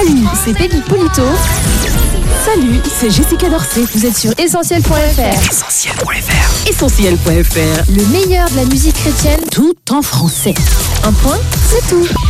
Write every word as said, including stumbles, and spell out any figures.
Salut, c'est Peggy Polito. Salut, c'est Jessica Dorset. Vous êtes sur essentiel point f r. essentiel point f r. essentiel point f r. Le meilleur de la musique chrétienne, tout en français. Un point, c'est tout.